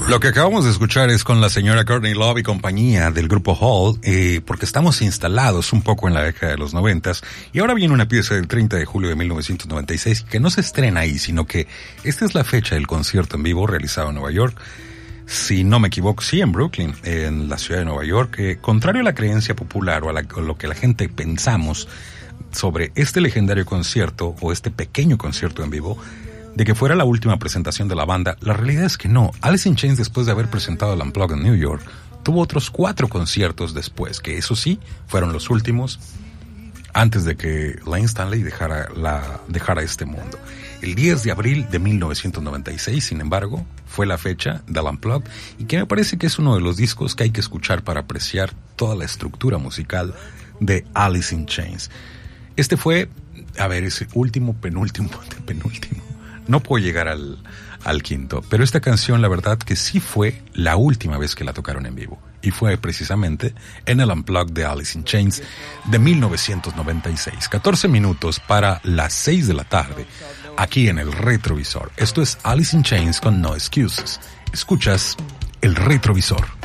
Lo que acabamos de escuchar es con la señora Courtney Love y compañía del grupo Hall, porque estamos instalados un poco en la década de los 90s, y ahora viene una pieza del 30 de julio de 1996 que no se estrena ahí, sino que esta es la fecha del concierto en vivo realizado en Nueva York. Si no me equivoco, sí, en Brooklyn, en la ciudad de Nueva York. Contrario a la creencia popular o a lo que la gente pensamos sobre este legendario concierto o este pequeño concierto en vivo, de que fuera la última presentación de la banda, la realidad es que no. Alice in Chains, después de haber presentado el Unplugged en New York, tuvo otros 4 conciertos después, que eso sí, fueron los últimos antes de que Layne Staley dejara este mundo. El 10 de abril de 1996, sin embargo, fue la fecha del Unplugged, y que me parece que es uno de los discos que hay que escuchar para apreciar toda la estructura musical de Alice in Chains. Este fue, ese penúltimo. No puedo llegar al quinto, pero esta canción la verdad que sí fue la última vez que la tocaron en vivo, y fue precisamente en el Unplugged de Alice in Chains de 1996. 14 minutos para las 6 de la tarde, aquí en el Retrovisor. Esto es Alice in Chains con No Excuses. Escuchas el Retrovisor.